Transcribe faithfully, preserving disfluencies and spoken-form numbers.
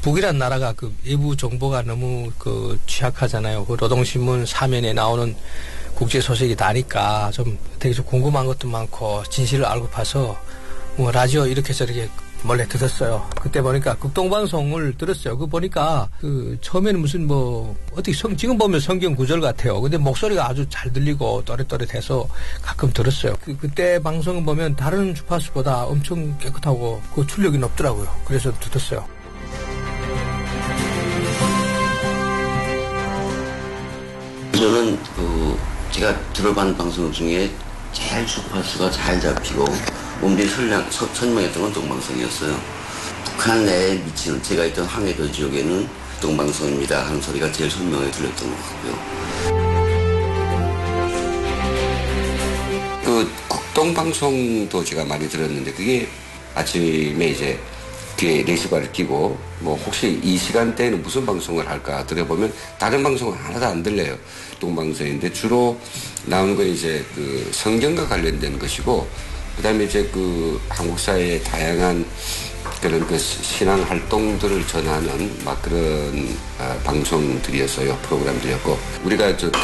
북이란 나라가 그 외부 정보가 너무 그 취약하잖아요. 그 노동신문 사면에 나오는 국제 소식이 나니까 좀 되게 좀 궁금한 것도 많고 진실을 알고 파서 뭐 라디오 이렇게 저렇게 몰래 들었어요. 그때 보니까 극동방송을 들었어요. 그 보니까 그 처음에는 무슨 뭐 어떻게 성, 지금 보면 성경 구절 같아요. 근데 목소리가 아주 잘 들리고 또렷또렷해서 가끔 들었어요. 그, 그때 방송을 보면 다른 주파수보다 엄청 깨끗하고 그 출력이 높더라고요. 그래서 들었어요. 저는 그 제가 들어본 방송 중에 제일 주파수가 잘 잡히고 몸들이 선량, 선명했던 건 동방송이었어요. 북한 내에 미치는 제가 있던 황해도 지역에는 동방송입니다 하는 소리가 제일 선명하게 들렸던 것 같고요. 그 국동방송도 제가 많이 들었는데 그게 아침에 이제 귀에 레시바를 끼고 뭐 혹시 이 시간대에는 무슨 방송을 할까 들어보면 다른 방송은 하나도 안 들려요. 동방송인데 주로 나오는 건 이제 그 성경과 관련된 것이고 그다음에 이제 그 한국 사회의 다양한 그런 그 신앙 활동들을 전하는 막 그런 어, 방송들이었어요. 프로그램들이었고 우리가 저